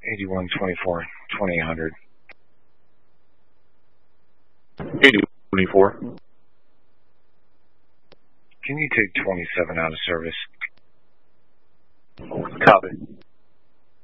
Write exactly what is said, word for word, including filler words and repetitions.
eighty-one twenty-four, twenty-eight hundred. eighty-one twenty-four. Can you take twenty-seven out of service? Copy.